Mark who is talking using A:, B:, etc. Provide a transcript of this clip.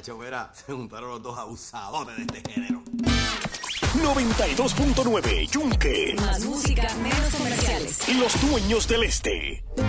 A: Hacho, mira, se juntaron los dos abusadores de este género.
B: 92.9 Yunque.
C: Más música, menos comerciales.
B: Los dueños del este.